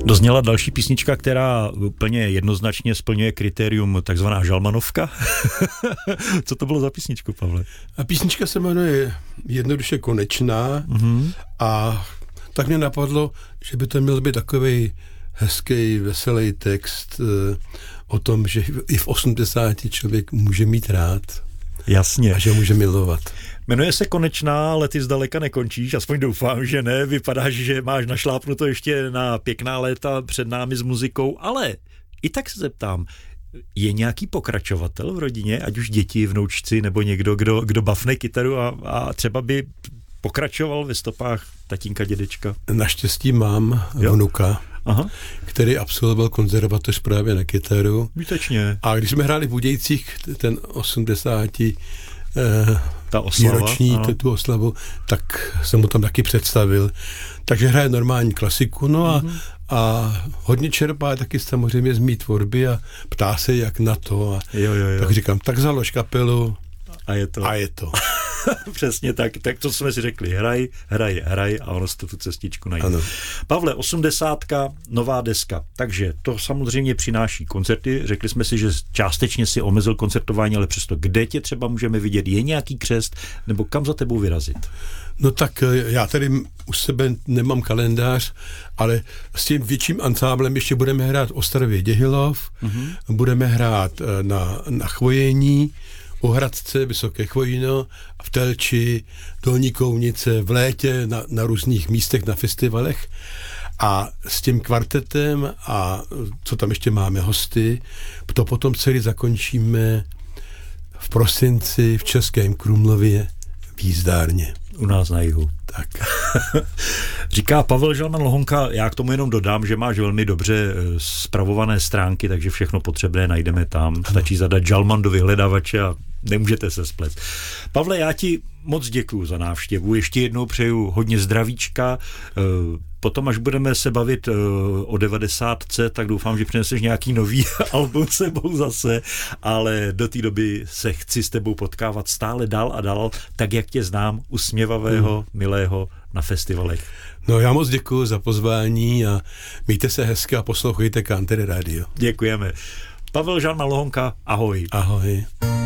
Dozněla další písnička, která úplně jednoznačně splňuje kritérium takzvaná žalmanovka. Co to bylo za písničku, Pavle? A písnička se jmenuje jednoduše Konečná a tak mě napadlo, že by to měl být takovej hezký, veselý text o tom, že i v 80 člověk může mít rád. Jasně. A že může milovat. Jmenuje se Konečná, ale ty zdaleka nekončíš, aspoň doufám, že ne. Vypadáš, že máš našlápnuto ještě na pěkná léta před námi s muzikou, ale i tak se zeptám, je nějaký pokračovatel v rodině, ať už děti, vnoučci nebo někdo, kdo bafne kytaru a třeba by pokračoval ve stopách tatínka, dědečka? Naštěstí mám vnuka, který absolvoval konzervatoř právě na kytaru. Výtečně. A když jsme hráli v Budějcích ten 80. výroční tu oslavu, tak jsem mu tam taky představil. Takže hraje normální klasiku, no a hodně čerpá taky samozřejmě z mý tvorby a ptá se, jak na to. A tak říkám, tak založ kapelu a je to. Přesně tak to jsme si řekli, hraj a ono se tu cestičku najde. Ano. Pavle, 80, nová deska, takže to samozřejmě přináší koncerty, řekli jsme si, že částečně si omezil koncertování, ale přesto, kde tě třeba můžeme vidět, je nějaký křest, nebo kam za tebou vyrazit? No tak já tady u sebe nemám kalendář, ale s tím větším ansáblem ještě budeme hrát v Ostravě Děhilov, budeme hrát na Chvojení, u Hradce, Vysoké Chvojino, v Telči, Dolní Kounice, v létě na různých místech, na festivalech. A s tím kvartetem a co tam ještě máme, hosty, to potom celý zakončíme v prosinci v Českém Krumlově v Jízdárně. U nás na jihu. Tak. Říká Pavel Žalman Lohonka, já k tomu jenom dodám, že máš velmi dobře spravované stránky, takže všechno potřebné najdeme tam. Stačí zadat Žalman do vyhledávače a nemůžete se splet. Pavle, já ti moc děkuju za návštěvu. Ještě jednou přeju hodně zdravíčka. Potom, až budeme se bavit o 90, tak doufám, že přineseš nějaký nový album s sebou zase, ale do té doby se chci s tebou potkávat stále dál a dál, tak jak tě znám, usměvavého, milého na festivalech. No já moc děkuju za pozvání a mějte se hezky a poslouchejte Country Radio. Děkujeme. Pavel Žalman Lohonka, ahoj. Ahoj.